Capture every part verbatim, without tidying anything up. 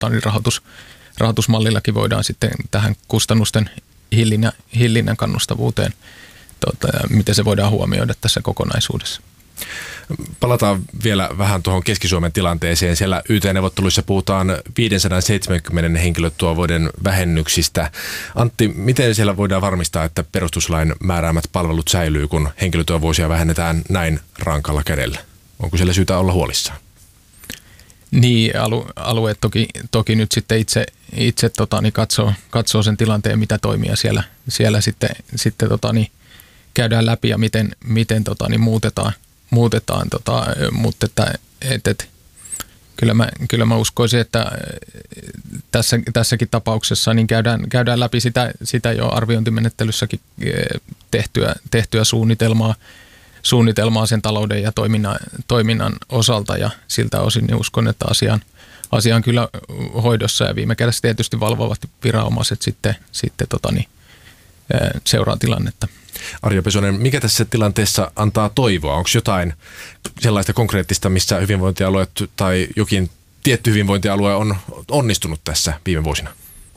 tota, niin rahoitus, rahoitusmallillakin voidaan sitten tähän kustannusten hillinnän, hillinnän kannustavuuteen, tota, miten se voidaan huomioida tässä kokonaisuudessa. Palataan vielä vähän tuohon Keski-Suomen tilanteeseen. Siellä Y T-neuvotteluissa puhutaan viisisataaseitsemänkymmentä henkilötyövuoden vähennyksistä. Antti, miten siellä voidaan varmistaa, että perustuslain määräämät palvelut säilyy, kun henkilötyövuosia vähennetään näin rankalla kädellä? Onko siellä syytä olla huolissaan? Niin, alu, alueet toki, toki nyt sitten itse, itse tota, niin katsoo, katsoo sen tilanteen, mitä toimia siellä, siellä sitten, sitten tota, niin käydään läpi ja miten, miten tota, niin muutetaan. muutetaan, tota, mutta että, et, et, kyllä, mä, kyllä mä uskoisin, että tässä, tässäkin tapauksessa niin käydään, käydään läpi sitä, sitä jo arviointimenettelyssäkin tehtyä, tehtyä suunnitelmaa, suunnitelmaa sen talouden ja toiminnan, toiminnan osalta ja siltä osin niin uskon, että asian, asia on kyllä hoidossa ja viime kädessä tietysti valvovat viranomaiset sitten, sitten tota, niin, seuraa tilannetta. Arja Pesonen, mikä tässä tilanteessa antaa toivoa? Onko jotain sellaista konkreettista, missä hyvinvointialueet tai jokin tietty hyvinvointialue on onnistunut tässä viime vuosina?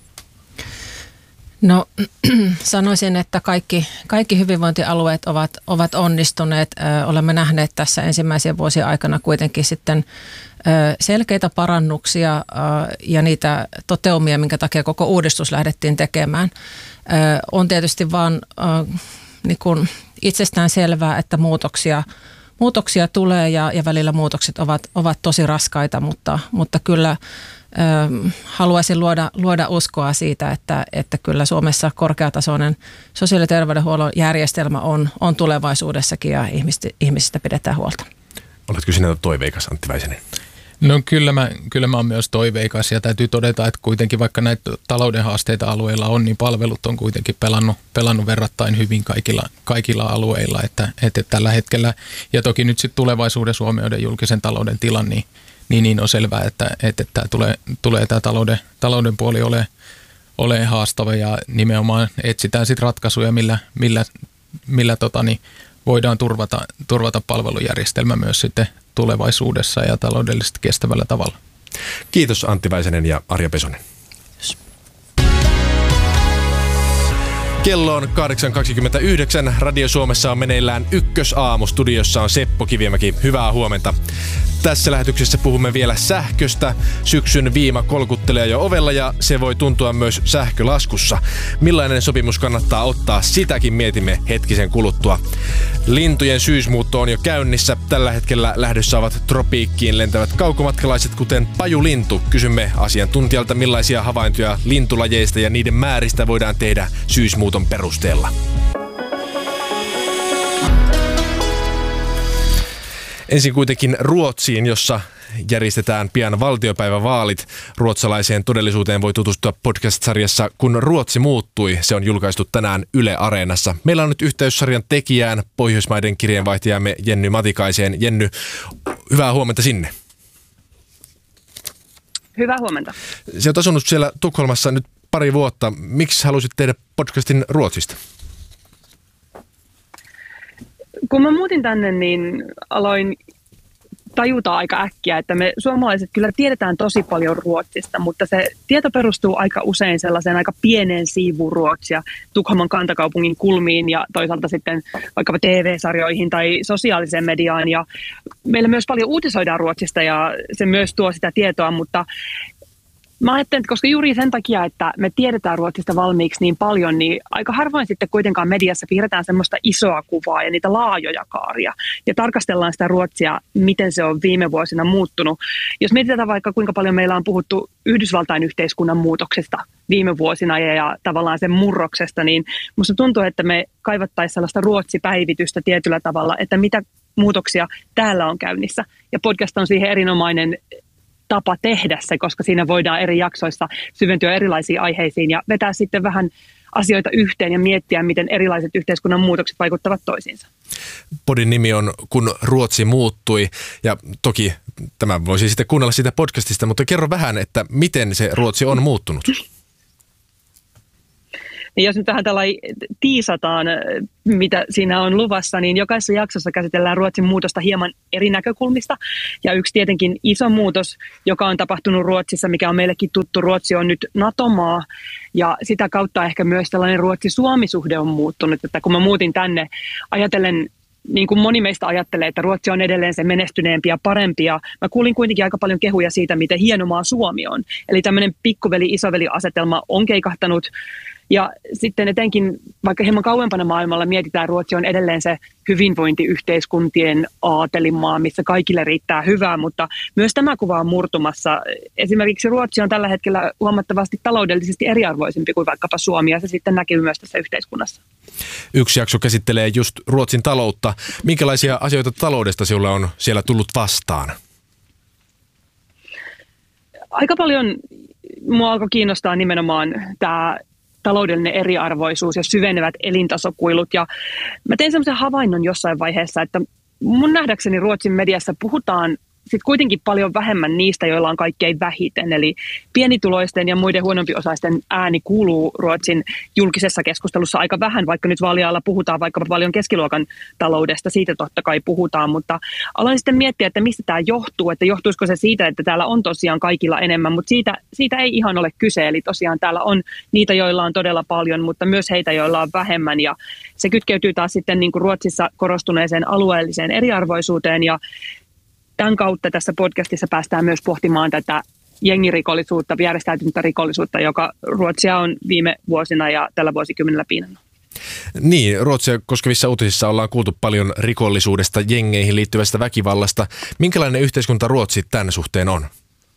No sanoisin, että kaikki, kaikki hyvinvointialueet ovat, ovat onnistuneet. Ö, olemme nähneet tässä ensimmäisen vuosien aikana kuitenkin sitten ö, selkeitä parannuksia ö, ja niitä toteumia, minkä takia koko uudistus lähdettiin tekemään. Ö, on tietysti vaan ö, niin kuin itsestään selvää, että muutoksia, muutoksia tulee ja, ja välillä muutokset ovat, ovat tosi raskaita, mutta, mutta kyllä ö, haluaisin luoda, luoda uskoa siitä, että, että kyllä Suomessa korkeatasoinen sosiaali- ja terveydenhuollon järjestelmä on, on tulevaisuudessakin ja ihmisistä, ihmisistä pidetään huolta. Oletko sinä toiveikas, Antti Väisänen? No kyllä mä, kyllä mä oon myös toiveikas ja täytyy todeta, että kuitenkin vaikka näitä talouden haasteita alueilla on, niin palvelut on kuitenkin pelannut, pelannut verrattain hyvin kaikilla, kaikilla alueilla, että, että tällä hetkellä ja toki nyt sitten tulevaisuudessa huomioiden julkisen talouden tilan, niin, niin, niin on selvää, että, että tämä tulee, tulee tämä talouden, talouden puoli ole, ole haastava ja nimenomaan etsitään sitten ratkaisuja, millä, millä, millä tota, niin voidaan turvata, turvata palvelujärjestelmä myös sitten tulevaisuudessa ja taloudellisesti kestävällä tavalla. Kiitos Antti Väisänen ja Arja Pesonen. Yes. Kello on kahdeksan kaksikymmentäyhdeksän. Radio Suomessa on meneillään Ykkösaamu. Studiossa on Seppo Kivimäki. Hyvää huomenta. Tässä lähetyksessä puhumme vielä sähköstä. Syksyn viima kolkuttelee jo ovella ja se voi tuntua myös sähkölaskussa. Millainen sopimus kannattaa ottaa, sitäkin mietimme hetkisen kuluttua. Lintujen syysmuutto on jo käynnissä. Tällä hetkellä lähdössä ovat tropiikkiin lentävät kaukomatkalaiset, kuten pajulintu. Kysymme asiantuntijalta, millaisia havaintoja lintulajeista ja niiden määristä voidaan tehdä syysmuuton perusteella. Ensin kuitenkin Ruotsiin, jossa järjestetään pian valtiopäivävaalit. Ruotsalaiseen todellisuuteen voi tutustua podcast-sarjassa Kun Ruotsi muuttui. Se on julkaistu tänään Yle Areenassa. Meillä on nyt yhteys sarjan tekijään, Pohjoismaiden kirjeenvaihtajamme Jenny Matikaiseen. Jenny, hyvää huomenta sinne. Hyvää huomenta. Se on asunut siellä Tukholmassa nyt pari vuotta. Miksi halusit tehdä podcastin Ruotsista? Kun mä muutin tänne, niin aloin tajuta aika äkkiä, että me suomalaiset kyllä tiedetään tosi paljon Ruotsista, mutta se tieto perustuu aika usein sellaiseen aika pieneen siivuun Ruotsia, Tukholman kantakaupungin kulmiin ja toisaalta sitten vaikkapa T V-sarjoihin tai sosiaaliseen mediaan. Ja meillä myös paljon uutisoidaan Ruotsista ja se myös tuo sitä tietoa, mutta mä ajattelen, että koska juuri sen takia, että me tiedetään Ruotsista valmiiksi niin paljon, niin aika harvoin sitten kuitenkaan mediassa piirretään semmoista isoa kuvaa ja niitä laajoja kaaria. Ja tarkastellaan sitä Ruotsia, miten se on viime vuosina muuttunut. Jos mietitään vaikka kuinka paljon meillä on puhuttu Yhdysvaltain yhteiskunnan muutoksesta viime vuosina ja, ja tavallaan sen murroksesta, niin musta tuntuu, että me kaivattaisiin sellaista Ruotsi-päivitystä tietyllä tavalla, että mitä muutoksia täällä on käynnissä. Ja podcast on siihen erinomainen tapa tehdä se, koska siinä voidaan eri jaksoissa syventyä erilaisiin aiheisiin ja vetää sitten vähän asioita yhteen ja miettiä, miten erilaiset yhteiskunnan muutokset vaikuttavat toisiinsa. Podin nimi on Kun Ruotsi muuttui ja toki tämä voisi sitten kuunnella siitä podcastista, mutta kerro vähän, että miten se Ruotsi on muuttunut? Niin jos nyt vähän tällainen tiisataan, mitä siinä on luvassa, niin jokaisessa jaksossa käsitellään Ruotsin muutosta hieman eri näkökulmista. Ja yksi tietenkin iso muutos, joka on tapahtunut Ruotsissa, mikä on meillekin tuttu, Ruotsi on nyt NATO-maa. Ja sitä kautta ehkä myös tällainen Ruotsi-Suomi-suhde on muuttunut, että kun mä muutin tänne, ajatellen, niin kuin moni meistä ajattelee, että Ruotsi on edelleen se menestyneempi ja parempi. Ja mä kuulin kuitenkin aika paljon kehuja siitä, miten hieno maa Suomi on. Eli tämmöinen pikkuveli-isoveli-asetelma on keikahtanut. Ja sitten etenkin, vaikka hieman kauempana maailmalla mietitään, Ruotsi on edelleen se hyvinvointiyhteiskuntien aatelimaa, missä kaikille riittää hyvää, mutta myös tämä kuva on murtumassa. Esimerkiksi Ruotsi on tällä hetkellä huomattavasti taloudellisesti eriarvoisempi kuin vaikkapa Suomi, ja se sitten näkyy myös tässä yhteiskunnassa. Yksi jakso käsittelee just Ruotsin taloutta. Minkälaisia asioita taloudesta sinulla on siellä tullut vastaan? Aika paljon mua alkoi kiinnostaa nimenomaan tämä taloudellinen eriarvoisuus ja syvenevät elintasokuilut. Ja mä tein semmoisen havainnon jossain vaiheessa, että mun nähdäkseni Ruotsin mediassa puhutaan sit kuitenkin paljon vähemmän niistä, joilla on kaikkein vähiten. Eli pienituloisten ja muiden huonompiosaisten ääni kuuluu Ruotsin julkisessa keskustelussa aika vähän, vaikka nyt vaalialla puhutaan vaikka paljon keskiluokan taloudesta, siitä totta kai puhutaan, mutta aloin sitten miettiä, että mistä tämä johtuu, että johtuisiko se siitä, että täällä on tosiaan kaikilla enemmän, mutta siitä, siitä ei ihan ole kyse, eli tosiaan täällä on niitä, joilla on todella paljon, mutta myös heitä, joilla on vähemmän, ja se kytkeytyy taas sitten niin kuin Ruotsissa korostuneeseen alueelliseen eriarvoisuuteen, ja tämän kautta tässä podcastissa päästään myös pohtimaan tätä jengirikollisuutta, järjestäytynyttä rikollisuutta, joka Ruotsia on viime vuosina ja tällä vuosikymmenellä piinannut. Niin, Ruotsia koskevissa uutisissa ollaan kuultu paljon rikollisuudesta, jengeihin liittyvästä väkivallasta. Minkälainen yhteiskunta Ruotsi tämän suhteen on?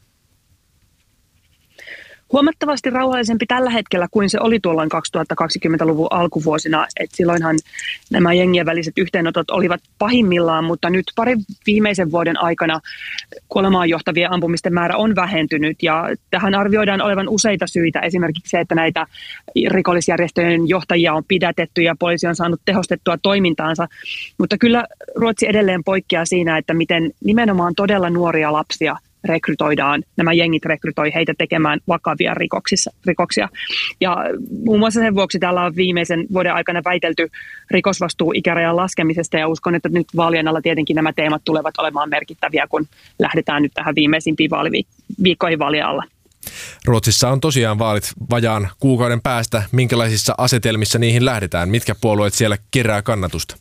Huomattavasti rauhallisempi tällä hetkellä kuin se oli tuolloin kaksituhattakaksikymmentäluvun alkuvuosina. Et silloinhan nämä jengien väliset yhteenotot olivat pahimmillaan, mutta nyt parin viimeisen vuoden aikana kuolemaan johtavien ampumisten määrä on vähentynyt. Ja tähän arvioidaan olevan useita syitä. Esimerkiksi se, että näitä rikollisjärjestöjen johtajia on pidätetty ja poliisi on saanut tehostettua toimintaansa. Mutta kyllä Ruotsi edelleen poikkeaa siinä, että miten nimenomaan todella nuoria lapsia rekrytoidaan, nämä jengit rekrytoi heitä tekemään vakavia rikoksia. Ja muun muassa sen vuoksi täällä on viimeisen vuoden aikana väitelty rikosvastuuikärajan laskemisesta, ja uskon, että nyt vaalien alla tietenkin nämä teemat tulevat olemaan merkittäviä, kun lähdetään nyt tähän viimeisimpiin vaaliviikkoihin vaalien alla. Ruotsissa on tosiaan vaalit vajaan kuukauden päästä. Minkälaisissa asetelmissa niihin lähdetään? Mitkä puolueet siellä kerää kannatusta?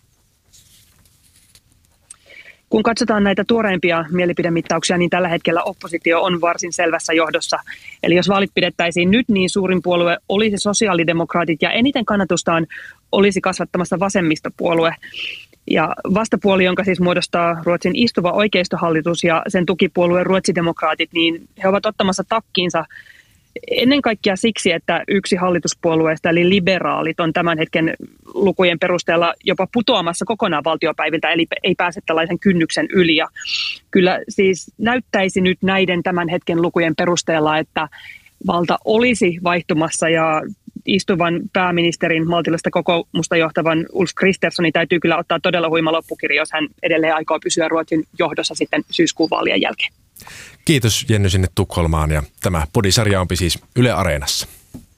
Kun katsotaan näitä tuoreimpia mielipidemittauksia, niin tällä hetkellä oppositio on varsin selvässä johdossa. Eli jos vaalit pidettäisiin nyt, niin suurin puolue olisi sosiaalidemokraatit ja eniten kannatustaan olisi kasvattamassa vasemmistopuolue. Ja vastapuoli, jonka siis muodostaa Ruotsin istuva oikeistohallitus ja sen tukipuolue ruotsidemokraatit, niin he ovat ottamassa takkiinsa ennen kaikkea siksi, että yksi hallituspuolueesta, eli liberaalit, on tämän hetken lukujen perusteella jopa putoamassa kokonaan valtiopäiviltä, eli ei pääse tällaisen kynnyksen yli. Ja kyllä siis näyttäisi nyt näiden tämän hetken lukujen perusteella, että valta olisi vaihtumassa, ja istuvan pääministerin maltillista kokoomusta johtavan Ulf Kristerssonin täytyy kyllä ottaa todella huima loppukirja, jos hän edelleen aikoo pysyä Ruotsin johdossa sitten syyskuun vaalien jälkeen. Kiitos Jenny sinne Tukholmaan, ja tämä podisarja on siis Yle Areenassa.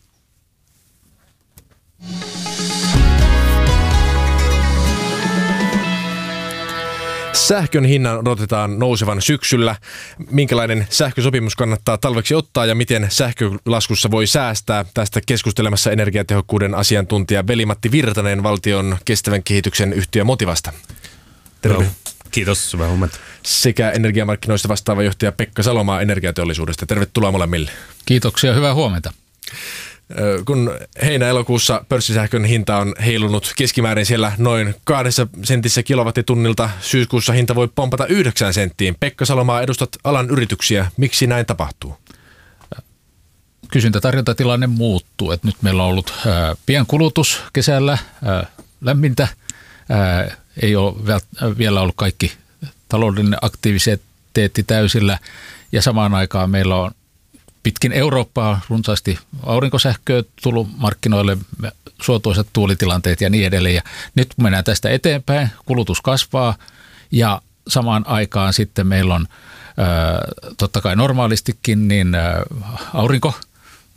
Sähkön hinnan odotetaan nousevan syksyllä. Minkälainen sähkösopimus kannattaa talveksi ottaa ja miten sähkölaskussa voi säästää? Tästä keskustelemassa energiatehokkuuden asiantuntija Veli-Matti Virtanen valtion kestävän kehityksen yhtiö Motivasta. Terve. No, kiitos, hyvää huomenta. Sekä energiamarkkinoista vastaava johtaja Pekka Salomaa energiateollisuudesta. Tervetuloa molemmille. Kiitoksia, hyvää huomenta. Kun heinä-elokuussa pörssisähkön hinta on heilunut keskimäärin siellä noin kahdessa sentissä kilowattitunnilta, syyskuussa hinta voi pompata yhdeksään senttiin. Pekka Salomaa, edustat alan yrityksiä. Miksi näin tapahtuu? Kysyntätarjontatilanne muuttuu. Et nyt meillä on ollut ää, pienkulutus kesällä, ää, lämmintä. Ää, ei ole vielä ollut kaikki taloudellinen aktiviteetti täysillä, ja samaan aikaan meillä on pitkin Eurooppaa runsaasti aurinkosähköä tullut markkinoille, suotuisat tuulitilanteet ja niin edelleen. Ja nyt kun mennään tästä eteenpäin, kulutus kasvaa, ja samaan aikaan sitten meillä on ää, totta kai normaalistikin niin ää, aurinko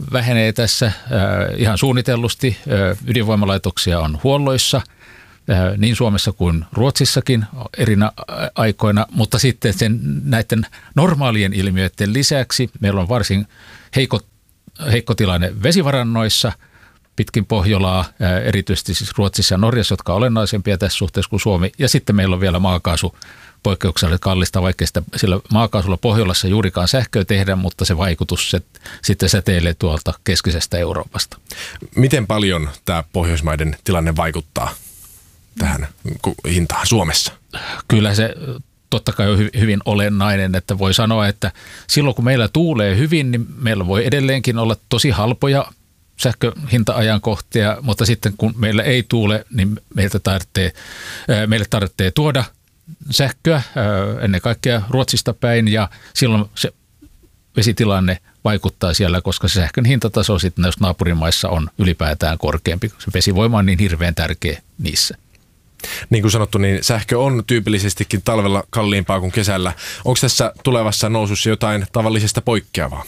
vähenee tässä ihan suunnitellusti. Ydinvoimalaitoksia on huolloissa niin Suomessa kuin Ruotsissakin eri aikoina, mutta sitten sen näiden normaalien ilmiöiden lisäksi meillä on varsin heikko, heikko tilanne vesivarannoissa pitkin Pohjolaa, erityisesti siis Ruotsissa ja Norjassa, jotka on olennaisempia tässä suhteessa kuin Suomi, ja sitten meillä on vielä maakaasu poikkeuksellisesti kallista, vaikka sitä sillä maakaasulla Pohjolassa juurikaan sähköä tehdä, mutta se vaikutus se, sitten säteilee tuolta keskisestä Euroopasta. Miten paljon tämä Pohjoismaiden tilanne vaikuttaa tähän hintaan Suomessa? Kyllä se totta kai on hyvin olennainen, että voi sanoa, että silloin kun meillä tuulee hyvin, niin meillä voi edelleenkin olla tosi halpoja sähköhinta-ajankohtia, mutta sitten kun meillä ei tuule, niin meiltä tarvitsee, meille tarvitsee tuoda sähköä ennen kaikkea Ruotsista päin, ja silloin se vesitilanne vaikuttaa siellä, koska se sähkön hintataso sitten jos naapurimaissa on ylipäätään korkeampi. Se vesivoima on niin hirveän tärkeä niissä. Niin kuin sanottu, niin sähkö on tyypillisestikin talvella kalliimpaa kuin kesällä. Onko tässä tulevassa nousussa jotain tavallisesta poikkeavaa?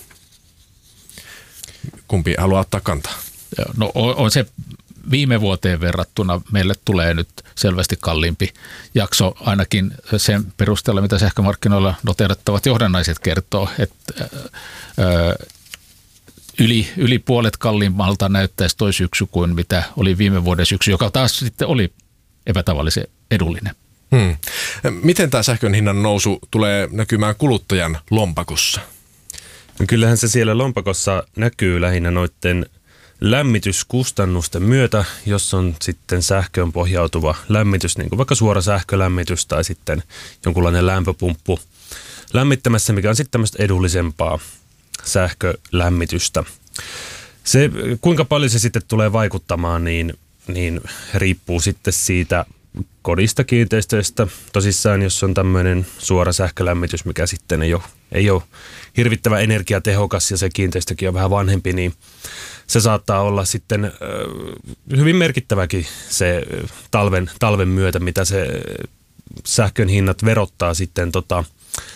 Kumpi haluaa ottaa kantaa? No on se viime vuoteen verrattuna meille tulee nyt selvästi kalliimpi jakso, ainakin sen perusteella, mitä sähkömarkkinoilla noteerattavat johdannaiset kertoo, että ö, yli, yli puolet kalliimmalta näyttäisi toi syksy kuin mitä oli viime vuoden syksy, joka taas sitten oli epätavallisen edullinen. Hmm. Miten tämä sähkön hinnan nousu tulee näkymään kuluttajan lompakossa? No kyllähän se siellä lompakossa näkyy lähinnä noiden lämmityskustannusten myötä, jos on sitten sähköön pohjautuva lämmitys, niin kuin vaikka suora sähkölämmitys tai sitten jonkunlainen lämpöpumppu lämmittämässä, mikä on sitten tämmöistä edullisempaa sähkölämmitystä. Se, kuinka paljon se sitten tulee vaikuttamaan, niin, niin riippuu sitten siitä kodista, kiinteistöistä. Tosissaan, jos on tämmöinen suora sähkölämmitys, mikä sitten ei ole, ei ole hirvittävän energiatehokas ja se kiinteistökin on vähän vanhempi, niin se saattaa olla sitten hyvin merkittäväkin se talven, talven myötä, mitä se sähkön hinnat verottaa sitten tota,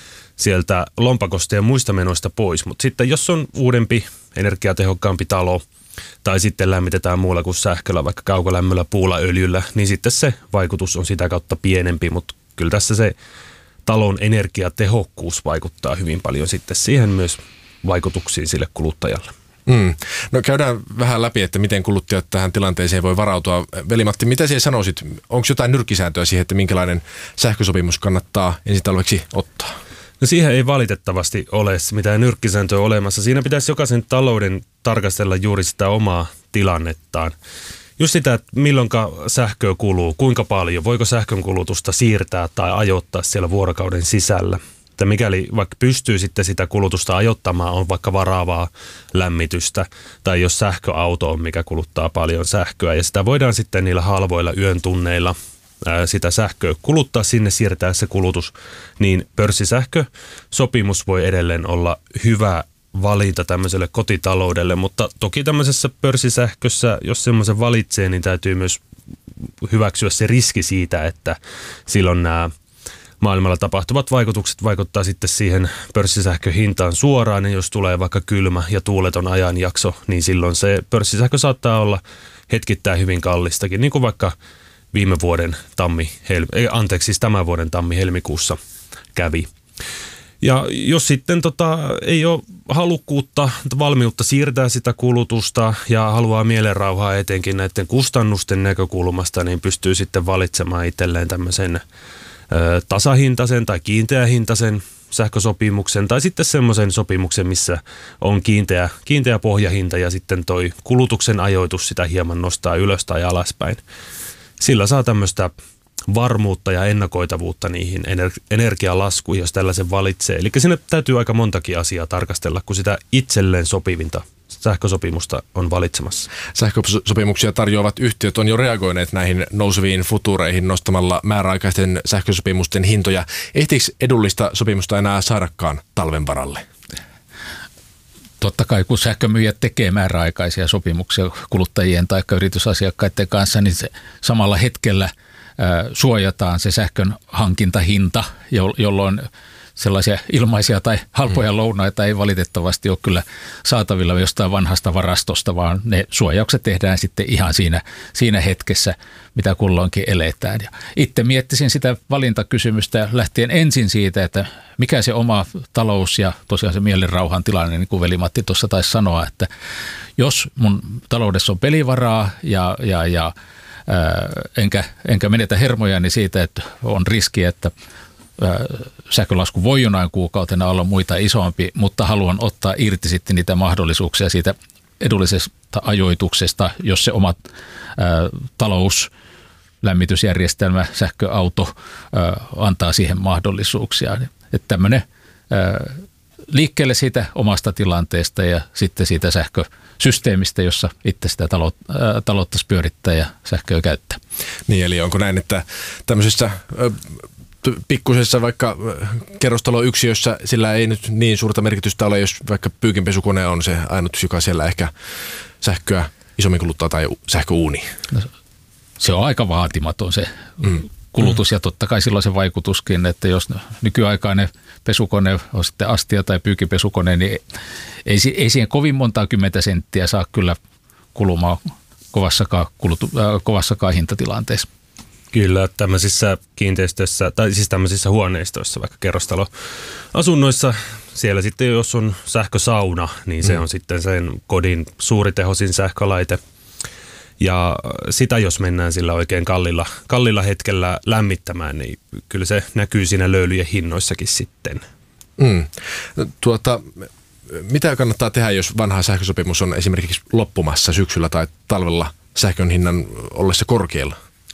sieltä lompakosta ja muista menoista pois. Mutta sitten jos on uudempi, energiatehokkaampi talo tai sitten lämmitetään muulla kuin sähköllä, vaikka kaukolämmöllä, puulla, öljyllä, niin sitten se vaikutus on sitä kautta pienempi, mutta kyllä tässä se talon energiatehokkuus vaikuttaa hyvin paljon sitten siihen myös vaikutuksiin sille kuluttajalle. Mm. No käydään vähän läpi, että miten kuluttajat tähän tilanteeseen voi varautua. Veli-Matti, mitä sinä sanoisit? Onko jotain nyrkkisääntöä siihen, että minkälainen sähkösopimus kannattaa ensi talveksi ottaa? No siihen ei valitettavasti ole mitään nyrkkisääntöä olemassa. Siinä pitäisi jokaisen talouden tarkastella juuri sitä omaa tilannettaan. Just sitä, että milloinka sähköä kuluu, kuinka paljon, voiko sähkön kulutusta siirtää tai ajoittaa siellä vuorokauden sisällä. Että mikäli vaikka pystyy sitten sitä kulutusta ajoittamaan, on vaikka varaavaa lämmitystä tai jos sähköauto on, mikä kuluttaa paljon sähköä ja sitä voidaan sitten niillä halvoilla yön tunneilla ää, sitä sähköä kuluttaa sinne, siirtää se kulutus, niin pörssisähkösopimus voi edelleen olla hyvä valinta tämmöiselle kotitaloudelle, mutta toki tämmöisessä pörssisähkössä, jos semmoisen valitsee, niin täytyy myös hyväksyä se riski siitä, että silloin nämä maailmalla tapahtuvat vaikutukset vaikuttaa sitten siihen pörssisähkön hintaan suoraan, ja jos tulee vaikka kylmä ja tuuleton ajanjakso, niin silloin se pörssisähkö saattaa olla hetkittäin hyvin kallistakin, niin kuin vaikka viime vuoden tammi, hel- anteeksi siis tämän vuoden tammi-helmikuussa kävi. Ja jos sitten tota, ei ole halukkuutta, valmiutta siirtää sitä kulutusta ja haluaa mielenrauhaa etenkin näiden kustannusten näkökulmasta, niin pystyy sitten valitsemaan itselleen tämmöisen ö, tasahintaisen tai kiinteähintaisen sähkösopimuksen tai sitten semmoisen sopimuksen, missä on kiinteä, kiinteä pohjahinta ja sitten toi kulutuksen ajoitus sitä hieman nostaa ylös tai alaspäin. Sillä saa tämmöistä varmuutta ja ennakoitavuutta niihin ener- energialaskuihin, jos tällaisen valitsee. Eli sinne täytyy aika montakin asiaa tarkastella, kun sitä itselleen sopivinta sähkösopimusta on valitsemassa. Sähkösopimuksia tarjoavat yhtiöt on jo reagoineet näihin nouseviin futureihin nostamalla määräaikaisten sähkösopimusten hintoja. Ehtiikö edullista sopimusta enää saadakaan talven varalle? Totta kai, kun sähkömyyjät tekee määräaikaisia sopimuksia kuluttajien tai yritysasiakkaiden kanssa, niin se samalla hetkellä suojataan se sähkön hankintahinta, jolloin sellaisia ilmaisia tai halpoja mm. lounaita ei valitettavasti ole kyllä saatavilla jostain vanhasta varastosta, vaan ne suojaukset tehdään sitten ihan siinä, siinä hetkessä, mitä kulloinkin eletään. Ja itse miettisin sitä valintakysymystä lähtien ensin siitä, että mikä se oma talous ja tosiaan se mielenrauhan tilanne, niin kuin veli-Matti tuossa taisi sanoa, että jos mun taloudessa on pelivaraa ja, ja, ja ää, enkä, enkä menetä hermojani siitä, että on riski, että ää, sähkölasku voi jonain kuukautena olla muita isompi, mutta haluan ottaa irti sitten niitä mahdollisuuksia siitä edullisesta ajoituksesta, jos se oma ää, talous, lämmitysjärjestelmä, sähköauto ää, antaa siihen mahdollisuuksia. Että tämmöinen ää, liikkeelle siitä omasta tilanteesta ja sitten siitä sähkösysteemistä, jossa itse sitä taloutta pyörittää ja sähköä käyttää. Niin, eli onko näin, että tämmöisessä pikkusessa vaikka kerrostaloyksiössä sillä ei nyt niin suurta merkitystä ole, jos vaikka pyykinpesukone on se ainut, joka siellä ehkä sähköä isommin kuluttaa tai sähköuuni? No, se on aika vaatimaton se mm. kulutus ja totta kai silloin se vaikutuskin, että jos nykyaikainen pesukone on sitten astia tai pyykipesukone, niin ei, ei siihen kovin montaa kymmentä senttiä saa kyllä kulumaan kovassakaan, kulutu, äh, kovassakaan hintatilanteessa. Kyllä, tämmöisissä kiinteistöissä, tai siis tämmöisissä huoneistoissa, vaikka kerrostaloasunnoissa, siellä sitten jos on sähkösauna, niin se mm. on sitten sen kodin suuritehoisin sähkölaite. Ja sitä jos mennään sillä oikein kallilla, kallilla hetkellä lämmittämään, niin kyllä se näkyy siinä löylyjen hinnoissakin sitten. Mm. Tuota, mitä kannattaa tehdä, jos vanha sähkösopimus on esimerkiksi loppumassa syksyllä tai talvella sähkön hinnan ollessa korkealla?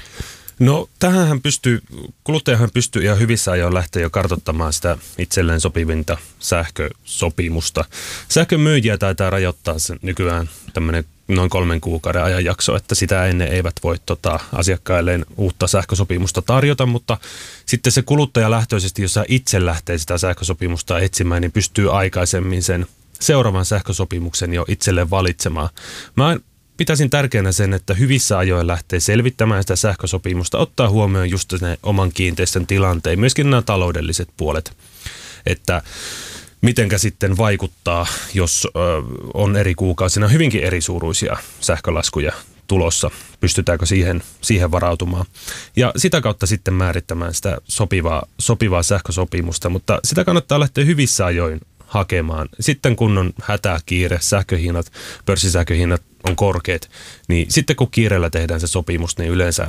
No tähänhän pystyy, kuluttajahan pystyy ihan hyvissä ajoin lähteä jo kartoittamaan sitä itselleen sopivinta sähkösopimusta. Sähkön myyjiä taitaa rajoittaa sen nykyään tämmöinen noin kolmen kuukauden ajanjakso, että sitä ennen eivät voi tota, asiakkailleen uutta sähkösopimusta tarjota, mutta sitten se kuluttaja lähtöisesti, jos itse lähtee sitä sähkösopimusta etsimään, niin pystyy aikaisemmin sen seuraavan sähkösopimuksen jo itselleen valitsemaan. Mä pitäisin tärkeänä sen, että hyvissä ajoin lähtee selvittämään sitä sähkösopimusta, ottaa huomioon just ne oman kiinteistön tilanteen, myöskin nämä taloudelliset puolet, että mitenkä sitten vaikuttaa, jos ö, on eri kuukausina hyvinkin eri suuruisia sähkölaskuja tulossa, pystytäänkö siihen, siihen varautumaan. Ja sitä kautta sitten määrittämään sitä sopivaa, sopivaa sähkösopimusta, mutta sitä kannattaa lähteä hyvissä ajoin hakemaan. Sitten kun on hätä, kiire, sähköhinnat, pörssisähköhinnat on korkeat, niin sitten kun kiireellä tehdään se sopimus, niin yleensä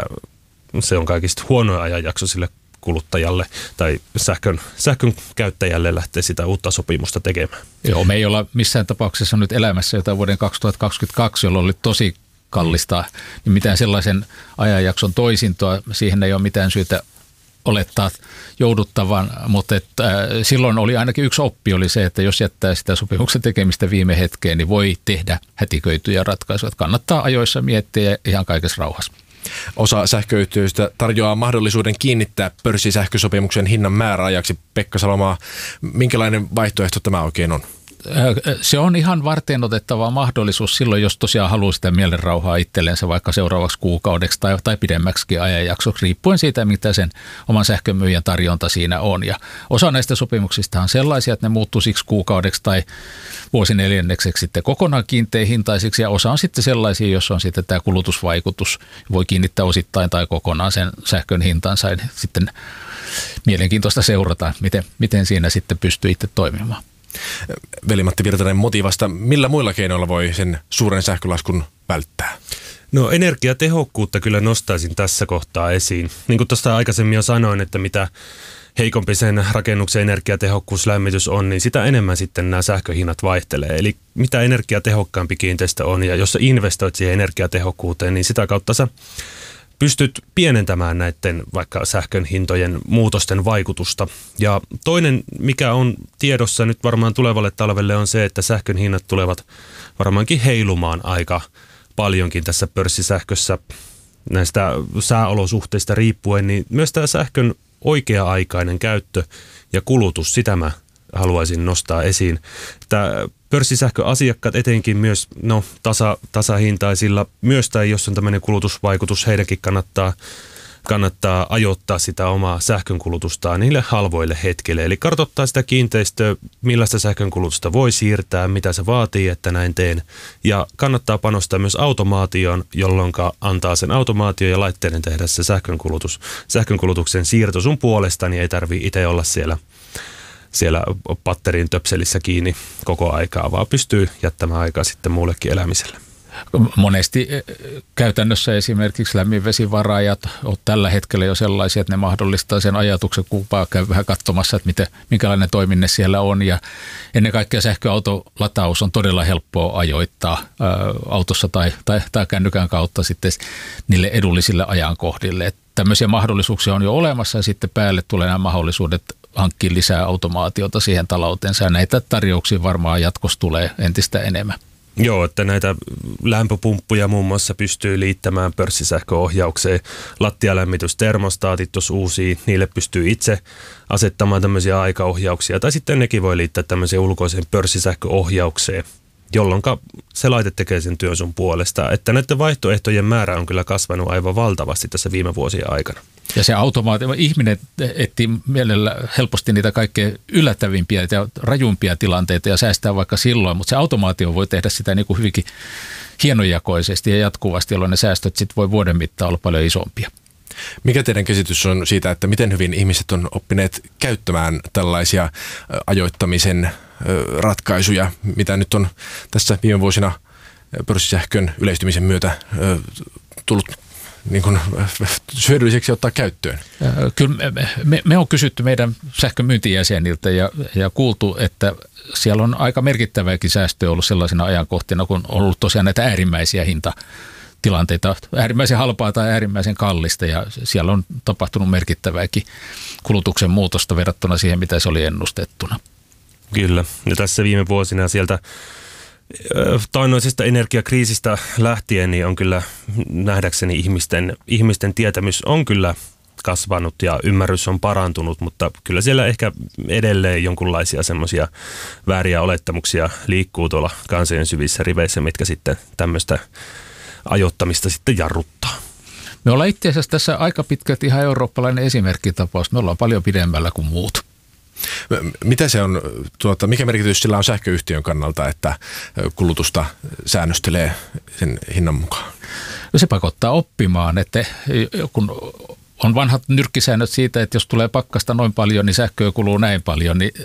se on kaikista huonoin ajanjakso sille kuluttajalle tai sähkön, sähkön käyttäjälle lähtee sitä uutta sopimusta tekemään. Joo, me ei olla missään tapauksessa nyt elämässä jotain vuoden kaksituhattakaksikymmentäkaksi, jolloin oli tosi kallista, niin mitään sellaisen ajanjakson toisintoa, siihen ei ole mitään syytä olettaa jouduttavan, mutta että, äh, silloin oli ainakin yksi oppi oli se, että jos jättää sitä sopimuksen tekemistä viime hetkeen, niin voi tehdä hätiköityjä ratkaisuja. Kannattaa ajoissa miettiä ihan kaikessa rauhassa. Osa sähköyhtiöistä tarjoaa mahdollisuuden kiinnittää pörssisähkösopimuksen hinnan määräajaksi. Pekka Salomaa, minkälainen vaihtoehto tämä oikein on? Se on ihan varteenotettava mahdollisuus silloin, jos tosiaan haluaa sitä mielenrauhaa itsellensä vaikka seuraavaksi kuukaudeksi tai, tai pidemmäksikin ajanjaksoksi, riippuen siitä, mitä sen oman sähkömyyjän tarjonta siinä on. Ja osa näistä sopimuksista on sellaisia, että ne muuttuu siksi kuukaudeksi tai vuosineljännekseksi sitten kokonaan kiinteähintaisiksi, ja osa on sitten sellaisia, joissa on sitten tämä kulutusvaikutus, voi kiinnittää osittain tai kokonaan sen sähkön hintansa, ja sitten mielenkiintoista seurata, miten, miten siinä sitten pystyy itse toimimaan. Veli-Matti Virtanen Motivasta, millä muilla keinoilla voi sen suuren sähkölaskun välttää? No energiatehokkuutta kyllä nostaisin tässä kohtaa esiin. Niin kuin tuosta aikaisemmin jo sanoin, että mitä heikompi sen rakennuksen energiatehokkuuslämmitys on, niin sitä enemmän sitten nämä sähköhinnat vaihtelee. Eli mitä energiatehokkaampi kiinteistö on ja jos sä investoit siihen energiatehokkuuteen, niin sitä kautta sä pystyt pienentämään näiden vaikka sähkön hintojen muutosten vaikutusta. Ja toinen, mikä on tiedossa nyt varmaan tulevalle talvelle, on se, että sähkön hinnat tulevat varmaankin heilumaan aika paljonkin tässä pörssisähkössä näistä sääolosuhteista riippuen, niin myös tämä sähkön oikea-aikainen käyttö ja kulutus, sitä mä haluaisin nostaa esiin. Tämä pörssisähköasiakkaat etenkin myös no, tasa, tasahintaisilla, myös tai jos on tämmöinen kulutusvaikutus, heidänkin kannattaa kannattaa ajoittaa sitä omaa sähkönkulutustaan niille halvoille hetkille. Eli kartoittaa sitä kiinteistöä, millaista sähkönkulutusta voi siirtää, mitä se vaatii, että näin teen. Ja kannattaa panostaa myös automaatioon, jolloin antaa sen automaatio ja laitteiden tehdä se sähkönkulutus, sähkönkulutuksen siirto sun puolesta, niin ei tarvitse itse olla siellä siellä patterin töpselissä kiinni koko aikaa, vaan pystyy jättämään aikaa sitten muullekin elämiselle. Monesti käytännössä esimerkiksi lämminvesivaraajat on tällä hetkellä jo sellaisia, että ne mahdollistaa sen ajatuksen, kun käy vähän katsomassa, että miten, minkälainen toiminne siellä on. Ja ennen kaikkea sähköautolataus on todella helppoa ajoittaa ää, autossa tai, tai, tai kännykän kautta sitten niille edullisille ajankohdille. Että tämmöisiä mahdollisuuksia on jo olemassa ja sitten päälle tulee nämä mahdollisuudet hankkia lisää automaatiota siihen talouteensa. Ja näitä tarjouksia varmaan jatkossa tulee entistä enemmän. Joo, että näitä lämpöpumppuja muun muassa pystyy liittämään pörssisähköohjaukseen. Lattialämmitystermostaatit tuossa uusia, niille pystyy itse asettamaan tämmöisiä aikaohjauksia. Tai sitten nekin voi liittää tämmöiseen ulkoiseen pörssisähköohjaukseen, jolloin se laite tekee sen työn sun puolesta. Että näiden vaihtoehtojen määrä on kyllä kasvanut aivan valtavasti tässä viime vuosien aikana. Ja se automaatio, ihminen etsii mielellä helposti niitä kaikkein yllättävimpiä ja rajumpia tilanteita ja säästää vaikka silloin, mutta se automaatio voi tehdä sitä niin kuin hyvinkin hienojakoisesti ja jatkuvasti, jolloin ne säästöt sitten voi vuoden mittaan olla paljon isompia. Mikä teidän käsitys on siitä, että miten hyvin ihmiset on oppineet käyttämään tällaisia ajoittamisen ratkaisuja, mitä nyt on tässä viime vuosina pörssisähkön yleistymisen myötä tullut niin kuin hyödylliseksi ottaa käyttöön? Kyllä me, me, me on kysytty meidän sähkön myyntijäseniltä ja, ja kuultu, että siellä on aika merkittävääkin säästöä ollut sellaisena ajankohtina, kun on ollut tosiaan näitä äärimmäisiä hintatilanteita, äärimmäisen halpaa tai äärimmäisen kallista, ja siellä on tapahtunut merkittävääkin kulutuksen muutosta verrattuna siihen, mitä se oli ennustettuna. Kyllä, ja tässä viime vuosina sieltä taannoisesta energiakriisistä lähtien niin on kyllä nähdäkseni ihmisten, ihmisten tietämys on kyllä kasvanut ja ymmärrys on parantunut, mutta kyllä siellä ehkä edelleen jonkunlaisia semmoisia vääriä olettamuksia liikkuu tuolla kansojen syvissä riveissä, mitkä sitten tämmöistä ajoittamista sitten jarruttaa. Me ollaan itse asiassa tässä aika pitkälti ihan eurooppalainen esimerkkitapaus. Me ollaan paljon pidemmällä kuin muut. Mitä se on, tuota, mikä merkitys sillä on sähköyhtiön kannalta, että kulutusta säännöstelee sen hinnan mukaan? No se pakottaa oppimaan, että kun on vanhat nyrkkisäännöt siitä, että jos tulee pakkasta noin paljon, niin sähköä kuluu näin paljon. Niin,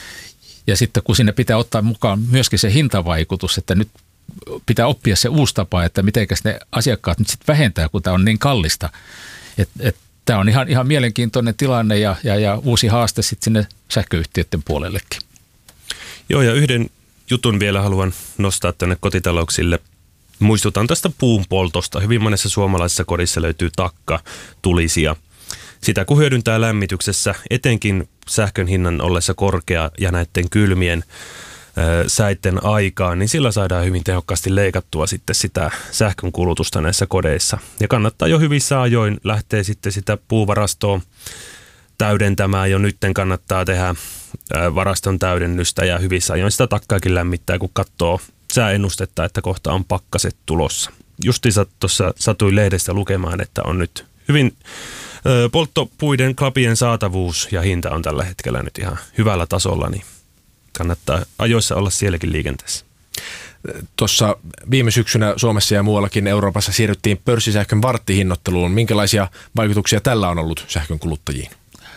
ja sitten kun sinne pitää ottaa mukaan myöskin se hintavaikutus, että nyt pitää oppia se uusi tapa, että mitenkäs ne asiakkaat nyt sitten vähentää, kun tämä on niin kallista. Et, et, Tämä on ihan, ihan mielenkiintoinen tilanne ja, ja, ja uusi haaste sitten sinne sähköyhtiöiden puolellekin. Joo, ja yhden jutun vielä haluan nostaa tänne kotitalouksille. Muistutan tästä puun poltosta. Hyvin monessa suomalaisessa kodissa löytyy takka, tulisia. Sitä kun hyödyntää lämmityksessä, etenkin sähkön hinnan ollessa korkea ja näiden kylmien säitten aikaan, niin sillä saadaan hyvin tehokkaasti leikattua sitten sitä sähkön kulutusta näissä kodeissa. Ja kannattaa jo hyvissä ajoin lähteä sitten sitä puuvarastoa täydentämään. Jo nytten kannattaa tehdä varaston täydennystä ja hyvissä ajoin sitä takkaakin lämmittää, kun katsoo sääennustetta, että kohta on pakkaset tulossa. Justiinsa tuossa satuin lehdestä lukemaan, että on nyt hyvin polttopuiden klapien saatavuus ja hinta on tällä hetkellä nyt ihan hyvällä tasolla, niin kannattaa ajoissa olla sielläkin liikenteessä. Tuossa viime syksynä Suomessa ja muuallakin Euroopassa siirryttiin pörssisähkön varttihinnoitteluun. Minkälaisia vaikutuksia tällä on ollut sähkön kuluttajiin?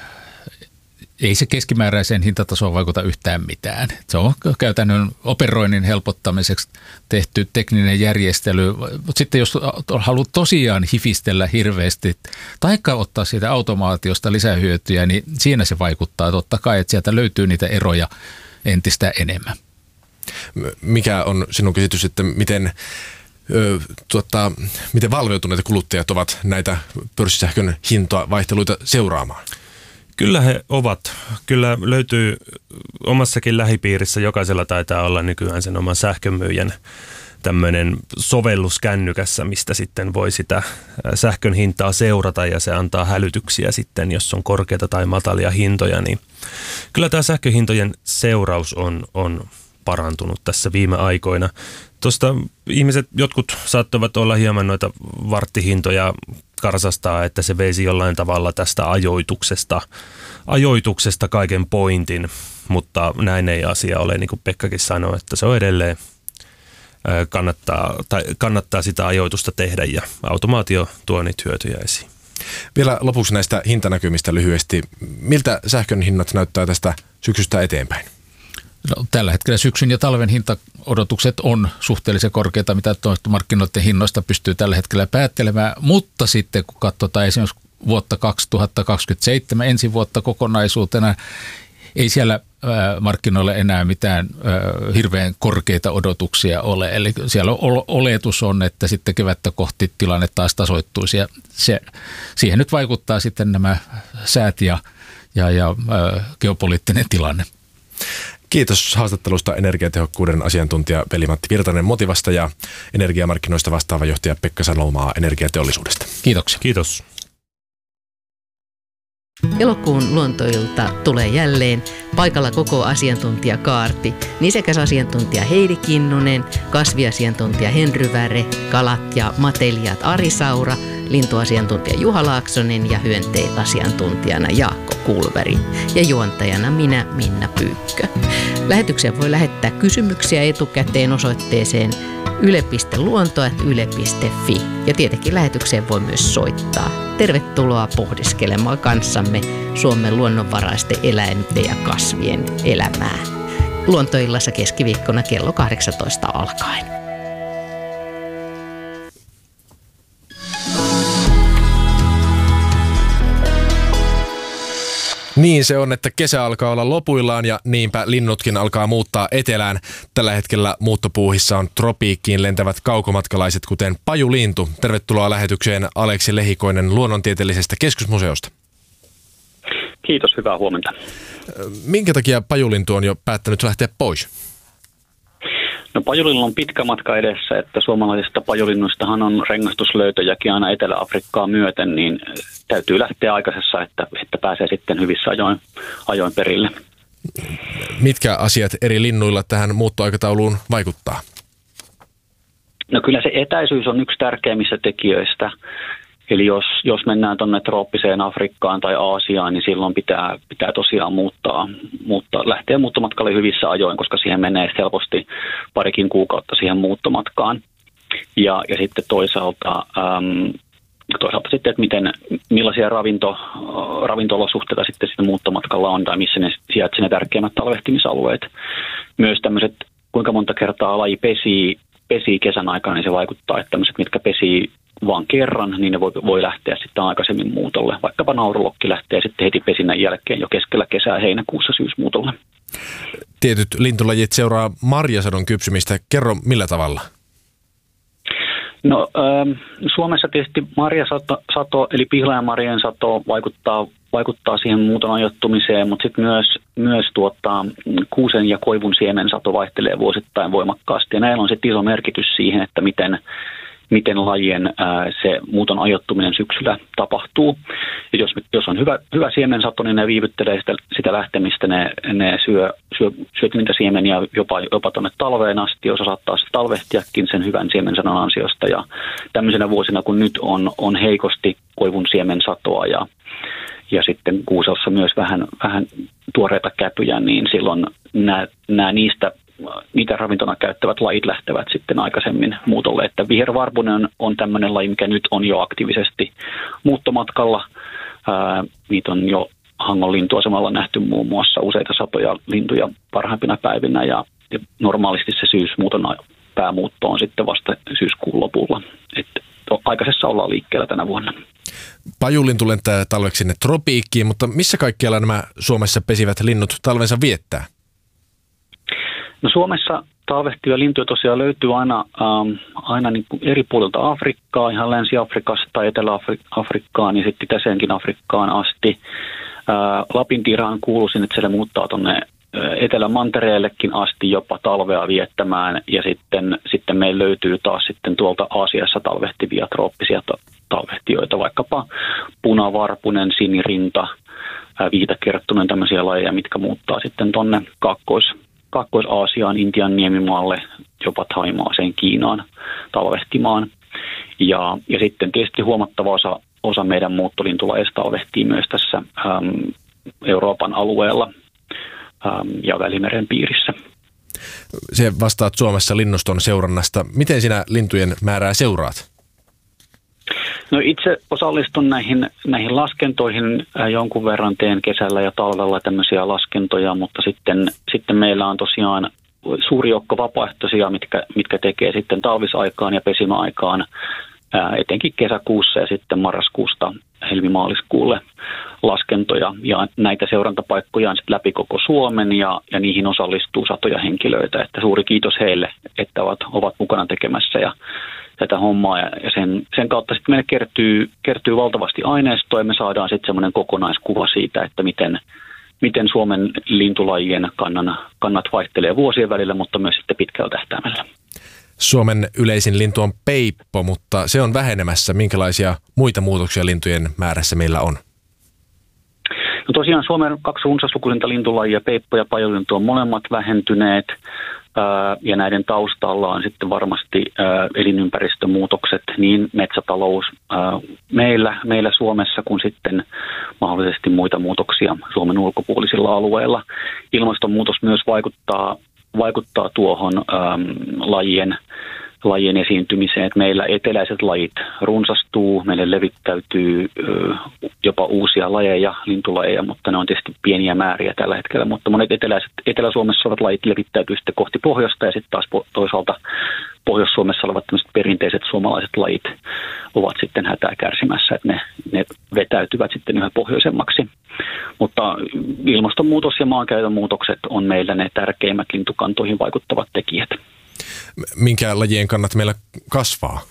Ei se keskimääräiseen hintatasoon vaikuta yhtään mitään. Se on käytännön operoinnin helpottamiseksi tehty tekninen järjestely. Mutta sitten jos haluat tosiaan hifistellä hirveästi tai ottaa siitä automaatiosta lisähyötyjä, niin siinä se vaikuttaa totta kai, että sieltä löytyy niitä eroja entistä enemmän. Mikä on sinun käsitys, että miten, ö, tuota, miten valveutuneita kuluttajat ovat näitä pörssisähkön hintavaihteluita seuraamaan? Kyllä he ovat. Kyllä löytyy omassakin lähipiirissä, jokaisella taitaa olla nykyään sen oman sähkömyyjän tämmöinen sovellus kännykässä, mistä sitten voi sitä sähkön hintaa seurata ja se antaa hälytyksiä sitten, jos on korkeita tai matalia hintoja, niin kyllä tämä sähköhintojen seuraus on, on parantunut tässä viime aikoina. Tuosta ihmiset, jotkut saattavat olla hieman noita varttihintoja karsastaa, että se veisi jollain tavalla tästä ajoituksesta, ajoituksesta kaiken pointin, mutta näin ei asia ole, niin kuin Pekkakin sanoi, että se on edelleen kannattaa, tai kannattaa sitä ajoitusta tehdä ja automaatio tuo niitä hyötyjä esiin. Vielä lopuksi näistä hintanäkymistä lyhyesti. Miltä sähkön hinnat näyttää tästä syksystä eteenpäin? No, tällä hetkellä syksyn ja talven hintaodotukset on suhteellisen korkeita, mitä markkinoiden hinnoista pystyy tällä hetkellä päättelemään, mutta sitten kun katsotaan esimerkiksi vuotta kaksituhattakaksikymmentäseitsemän, ensi vuotta kokonaisuutena, ei siellä markkinoilla enää mitään hirveän korkeita odotuksia ole. Eli siellä oletus on, että sitten kevättä kohti tilanne taas tasoittuisi ja se, siihen nyt vaikuttaa sitten nämä säät ja, ja, ja geopoliittinen tilanne. Kiitos haastattelusta energiatehokkuuden asiantuntija Veli-Matti Virtanen Motivasta ja energiamarkkinoista vastaava johtaja Pekka Salomaa Energiateollisuudesta. Kiitoksia. Kiitos. Elokuun luontoilta tulee jälleen. Paikalla koko asiantuntijakaarti. Nisäkäsasiantuntija Heidi Kinnunen, kasviasiantuntija Henry Väre, kalat ja matelijat Ari Saura, lintuasiantuntija Juha Laaksonen ja hyönteisasiantuntijana Jaakko Kulveri ja juontajana minä, Minna Pyykkö. Lähetyksiä voi lähettää kysymyksiä etukäteen osoitteeseen yle piste luonto ät yle piste fi ja tietenkin lähetykseen voi myös soittaa. Tervetuloa pohdiskelemaan kanssamme Suomen luonnonvaraisten eläinten ja kasvien elämää. Luontoillassa keskiviikkona kello kahdeksantoista alkaen. Niin se on, että kesä alkaa olla lopuillaan ja niinpä linnutkin alkaa muuttaa etelään. Tällä hetkellä muuttopuuhissa on tropiikkiin lentävät kaukomatkalaiset, kuten pajulintu. Tervetuloa lähetykseen Aleksi Lehikoinen Luonnontieteellisestä keskusmuseosta. Kiitos, hyvää huomenta. Minkä takia pajulintu on jo päättänyt lähteä pois? No pajulinnulla on pitkä matka edessä, että suomalaisista pajulinnuistahan on rengastuslöytöjäkin aina Etelä-Afrikkaa myöten, niin täytyy lähteä aikaisessa, että, että pääsee sitten hyvissä ajoin, ajoin perille. Mitkä asiat eri linnuilla tähän muuttoaikatauluun vaikuttaa? No kyllä se etäisyys on yksi tärkeimmistä tekijöistä. Eli jos, jos mennään tuonne trooppiseen Afrikkaan tai Aasiaan, niin silloin pitää, pitää tosiaan muuttaa, muuttaa, lähteä muuttomatkalle hyvissä ajoin, koska siihen menee helposti parikin kuukautta siihen muuttomatkaan. Ja, ja sitten toisaalta, äm, toisaalta sitten, että miten, millaisia ravinto, ravinto-olosuhteita sitten, sitten muuttomatkalla on tai missä ne sijaitsee ne tärkeimmät talvehtimisalueet. Myös tämmöiset, kuinka monta kertaa laji pesii, pesii kesän aikana, niin se vaikuttaa, että tämmöiset, mitkä pesii vaan kerran, niin ne voi, voi lähteä sitten aikaisemmin muutolle. Vaikkapa naurulokki lähtee sitten heti pesinnän jälkeen jo keskellä kesää heinäkuussa syysmuutolle. Tietyt lintulajit seuraa marjasadon kypsymistä. Kerro millä tavalla? No ähm, Suomessa tietysti marjasato sato, eli pihlajanmarjojen sato vaikuttaa, vaikuttaa siihen muuton ajoittumiseen, mutta sitten myös, myös tuota, kuusen ja koivun siemen sato vaihtelee vuosittain voimakkaasti. Ja näillä on sitten iso merkitys siihen, että miten miten lajien ää, se muuton ajoittuminen syksyllä tapahtuu. Ja jos, jos on hyvä, hyvä siemensato, niin ne viivyttelee sitä, sitä lähtemistä, ne, ne syö, syö, syö niitä siemeniä jopa, jopa tuonne talveen asti, osa saattaa talvehtiakin sen hyvän siemensadon ansiosta. Ja tämmöisenä vuosina, kun nyt on, on heikosti koivun siemensatoa ja, ja sitten kuuselssa myös vähän, vähän tuoreita käpyjä, niin silloin nämä, nämä niistä niitä ravintona käyttävät lajit lähtevät sitten aikaisemmin muutolle. Että vihervarpunen on tämmöinen laji, mikä nyt on jo aktiivisesti muuttomatkalla. Ää, niitä on jo Hangon lintuasemalla nähty muun muassa useita satoja lintuja parhaimpina päivinä ja, ja normaalisti se syysmuuton päämuutto on sitten vasta syyskuun lopulla. Että aikaisessa ollaan liikkeellä tänä vuonna. Pajulintu lentää talveksi sinne tropiikkiin, mutta missä kaikkialla nämä Suomessa pesivät linnut talvensa viettää? No Suomessa talvehtivia lintuja tosiaan löytyy aina, ähm, aina niin kuin eri puolilta Afrikkaa, ihan Länsi-Afrikasta tai Etelä-Afrikkaan ja sitten Itäiseenkin Afrikkaan asti. Äh, Lapintiraan kuuluisin, että siellä muuttaa tuonne äh, Etelä-Mantereellekin asti jopa talvea viettämään ja sitten, sitten meillä löytyy taas sitten tuolta Aasiassa talvehtivia trooppisia talvehtijoita, vaikkapa punavarpunen, sinirinta, äh, viitakerttunen, tämmöisiä lajeja, mitkä muuttaa sitten tuonne Kaakkois- Kaakkois-Aasiaan, Intian niemimaalle jopa Thaimaaseen, Kiinaan talvehtimaan. Ja, ja sitten tietysti huomattava osa, osa meidän muuttolintulajeista talvehtii myös tässä äm, Euroopan alueella äm, ja Välimeren piirissä. Se vastaat Suomessa linnuston seurannasta. Miten sinä lintujen määrää seuraat? No itse osallistun näihin, näihin laskentoihin jonkun verran, teen kesällä ja talvella tämmöisiä laskentoja, mutta sitten, sitten meillä on tosiaan suuri joukko vapaaehtoisia, mitkä, mitkä tekee sitten talvisaikaan ja pesimäaikaan, ää, etenkin kesäkuussa ja sitten marraskuusta helmimaaliskuulle laskentoja. Ja näitä seurantapaikkoja on sitten läpi koko Suomen ja, ja niihin osallistuu satoja henkilöitä. Että suuri kiitos heille, että ovat, ovat mukana tekemässä ja tätä hommaa ja sen, sen kautta sitten meille kertyy, kertyy valtavasti aineistoa ja me saadaan sitten semmoinen kokonaiskuva siitä, että miten, miten Suomen lintulajien kannan, kannat vaihtelee vuosien välillä, mutta myös sitten pitkällä tähtäimellä. Suomen yleisin lintu on peippo, mutta se on vähenemässä. Minkälaisia muita muutoksia lintujen määrässä meillä on? No tosiaan Suomen kaksi runsaslukuisinta lintulajia, peippo ja pajulintu, on molemmat vähentyneet. Ja näiden taustalla on sitten varmasti elinympäristömuutokset, niin metsätalous meillä, meillä Suomessa kuin sitten mahdollisesti muita muutoksia Suomen ulkopuolisilla alueilla. Ilmastonmuutos myös vaikuttaa, vaikuttaa tuohon äm, lajien, lajien esiintymiseen. Että meillä eteläiset lajit runsastuu, meille levittäytyy ö, jopa uusia lajeja, lintulajeja, mutta ne on tietysti pieniä määriä tällä hetkellä. Mutta monet eteläiset, Etelä-Suomessa olevat lajit levittäytyy sitten kohti pohjoista ja sitten taas toisaalta Pohjois-Suomessa olevat perinteiset suomalaiset lajit ovat sitten hätää kärsimässä, että ne, ne vetäytyvät sitten yhä pohjoisemmaksi. Mutta ilmastonmuutos ja maankäytön muutokset on meillä ne tärkeimmät lintukantoihin vaikuttavat tekijät. Minkä lajien kannat meillä kasvaa?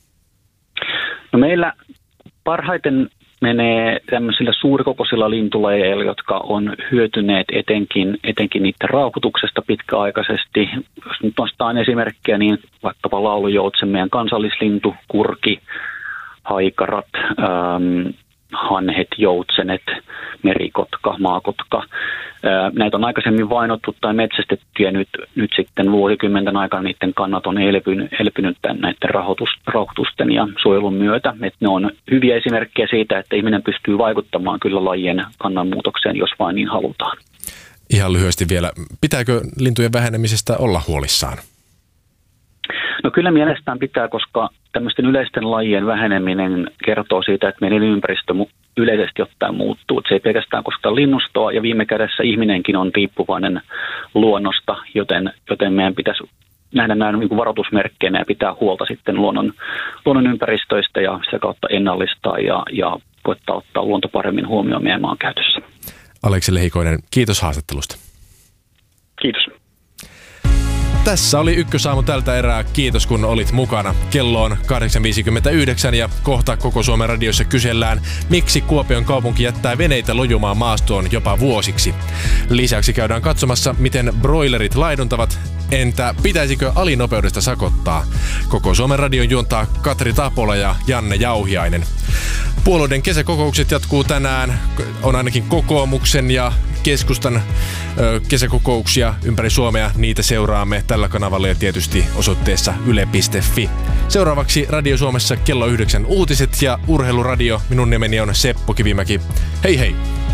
No meillä parhaiten menee tämmöisillä suurikokoisilla lintulajeilla, jotka on hyötyneet etenkin, etenkin niiden rauhoituksesta pitkäaikaisesti. Jos nyt nostaan esimerkkejä, niin vaikkapa laulujoutsen, meidän kansallislintu, kurki, haikarat, ähm, hanhet, joutsenet, merikotka, maakotka. Näitä on aikaisemmin vainottu tai metsästetty ja nyt, nyt sitten vuosikymmenten aikana niiden kannat on elpynyt, elpynyt näiden rahoitus, rauhoitusten ja suojelun myötä. Että ne on hyviä esimerkkejä siitä, että ihminen pystyy vaikuttamaan kyllä lajien kannanmuutokseen, jos vain niin halutaan. Ihan lyhyesti vielä, pitääkö lintujen vähenemisestä olla huolissaan? No kyllä mielestään pitää, koska tämmöisten yleisten lajien väheneminen kertoo siitä, että meidän ympäristö yleisesti ottaen muuttuu. Se ei pelkästään kosketa linnustoa ja viime kädessä ihminenkin on riippuvainen luonnosta, joten, joten meidän pitäisi nähdä nämä niin kuin varoitusmerkkeinä ja pitää huolta sitten luonnon, luonnon ympäristöistä ja sitä kautta ennallistaa ja, ja koettaa ottaa luonto paremmin huomioon meidän maankäytössä. Aleksi Lehikoinen, kiitos haastattelusta. Kiitos. Tässä oli Ykkösaamu tältä erää. Kiitos kun olit mukana. Kello on kahdeksan viisikymmentäyhdeksän ja kohta Koko Suomen radiossa kysellään, miksi Kuopion kaupunki jättää veneitä lojumaan maastoon jopa vuosiksi. Lisäksi käydään katsomassa, miten broilerit laiduntavat. Entä pitäisikö alinopeudesta sakottaa? Koko Suomen radion juontaa Katri Tapola ja Janne Jauhiainen. Puolueiden kesäkokoukset jatkuu tänään. On ainakin kokoomuksen ja keskustan ö, kesäkokouksia ympäri Suomea. Niitä seuraamme tällä kanavalla ja tietysti osoitteessa yle piste fi. Seuraavaksi Radio Suomessa kello yhdeksän uutiset ja urheiluradio. Minun nimeni on Seppo Kivimäki. Hei hei!